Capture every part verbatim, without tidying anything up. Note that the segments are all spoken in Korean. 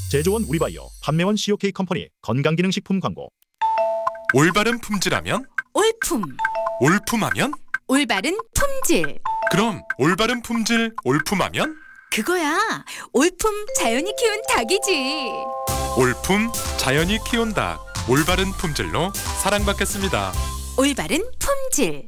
제조원 우리바이오, 판매원 씨오케이 컴퍼니 건강기능식품 광고. 올바른 품질하면? 올품. 올품하면? 올바른 품질. 그럼 올바른 품질 올품하면? 그거야. 올품 자연이 키운 닭이지. 올품 자연이 키운 닭. 올바른 품질로 사랑받겠습니다. 올바른 품질.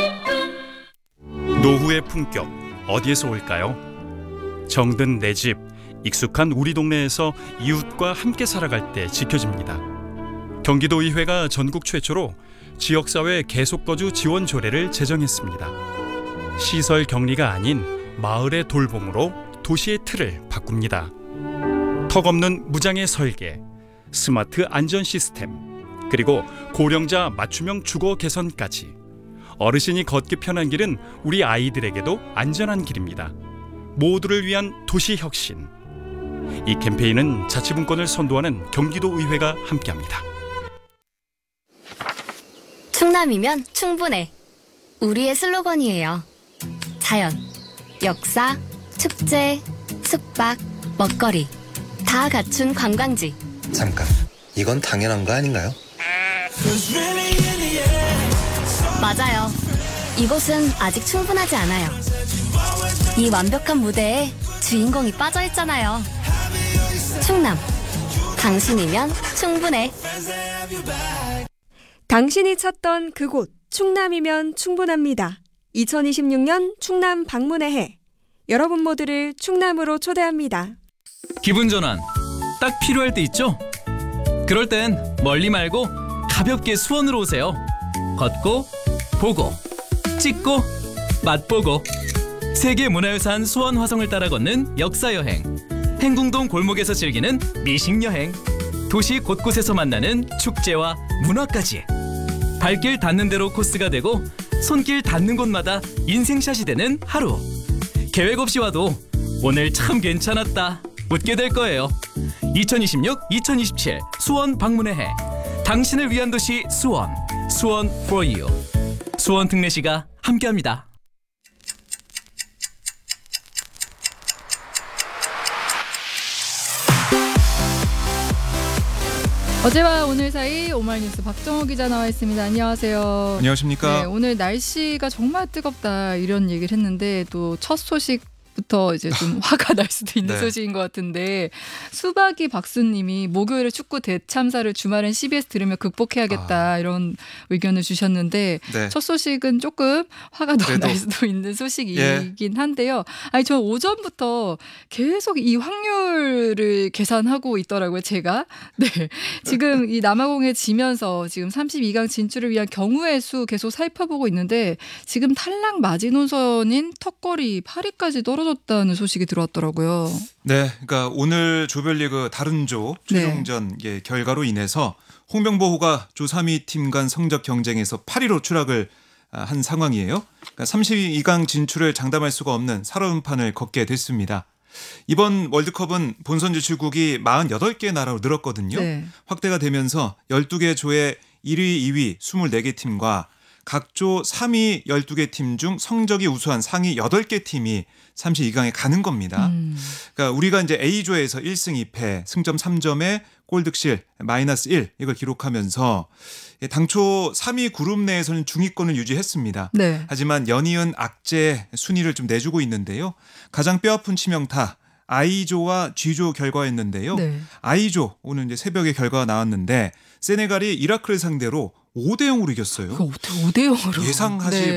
노후의 품격 어디에서 올까요? 정든 내 집, 익숙한 우리 동네에서 이웃과 함께 살아갈 때 지켜집니다. 경기도의회가 전국 최초로 지역사회 계속거주 지원 조례를 제정했습니다. 시설 격리가 아닌 마을의 돌봄으로 도시의 틀을 바꿉니다. 턱없는 무장의 설계, 스마트 안전 시스템, 그리고 고령자 맞춤형 주거 개선까지 어르신이 걷기 편한 길은 우리 아이들에게도 안전한 길입니다. 모두를 위한 도시 혁신. 이 캠페인은 자치분권을 선도하는 경기도의회가 함께합니다. 충남이면 충분해. 우리의 슬로건이에요. 자연, 역사, 축제, 숙박, 먹거리 다 갖춘 관광지. 잠깐, 이건 당연한 거 아닌가요? 맞아요. 이곳은 아직 충분하지 않아요. 이 완벽한 무대에 주인공이 빠져있잖아요. 충남, 당신이면 충분해. 당신이 찾던 그곳 충남이면 충분합니다. 이천이십육 년 충남 방문의 해. 여러분 모두를 충남으로 초대합니다. 기분 전환 딱 필요할 때 있죠? 그럴 땐 멀리 말고 가볍게 수원으로 오세요. 걷고 보고 찍고 맛보고 세계문화유산 수원 화성을 따라 걷는 역사여행, 행궁동 골목에서 즐기는 미식여행, 도시 곳곳에서 만나는 축제와 문화까지 발길 닿는 대로 코스가 되고 손길 닿는 곳마다 인생샷이 되는 하루. 계획 없이 와도 오늘 참 괜찮았다 웃게 될 거예요. 이천이십육 이천이십칠 수원 방문의 해. 당신을 위한 도시 수원. 수원 for you. 수원 특례시가 함께합니다. 어제와 오늘 사이 오마이뉴스 박정호 기자 나와 있습니다. 안녕하세요. 안녕하십니까. 네, 오늘 날씨가 정말 뜨겁다 이런 얘기를 했는데 또 첫 소식부터 이제 좀 화가 날 수도 있는 네. 소식인 것 같은데 수박이 박수님이 목요일에 축구 대참사를 주말엔 씨비에스 들으며 극복해야겠다 아. 이런 의견을 주셨는데 네. 첫 소식은 조금 화가 더 그래도. 날 수도 있는 소식이긴 예. 한데요. 아니 저 오전부터 계속 이 확률을 계산하고 있더라고요. 제가. 네. 지금 이 남아공에 지면서 지금 삼십이 강 진출을 위한 경우의 수 계속 살펴보고 있는데 지금 탈락 마지노선인 턱걸이 팔 위까지 떨어졌다는 소식이 들어왔더라고요. 네, 그러니까 오늘 조별리그 다른 조 최종전 네. 예, 결과로 인해서 홍명보호가 조 삼 위 팀 간 성적 경쟁에서 팔 위로 추락을 한 상황이에요. 그러니까 삼십이 강 진출을 장담할 수가 없는 살아온 판을 걷게 됐습니다. 이번 월드컵은 본선 진출국이 사십팔 개 나라로 늘었거든요. 네. 확대가 되면서 열두 개 조의 일 위, 이 위 이십사 개 팀과 각 조 삼 위 열두 개 팀 중 성적이 우수한 상위 여덟 개 팀이 삼십이 강에 가는 겁니다. 음. 그러니까 우리가 이제 A조에서 일 승 이 패, 승점 삼 점에 골득실 마이너스 일 이걸 기록하면서 당초 삼 위 그룹 내에서는 중위권을 유지했습니다. 네. 하지만 연이은 악재 순위를 좀 내주고 있는데요. 가장 뼈아픈 치명타 I조와 G조 결과였는데요. 네. I조 오늘 이제 새벽에 결과가 나왔는데 세네갈이 이라크를 상대로 오 대 영으로 이겼어요. 오 대 영으로. 예상하지 네.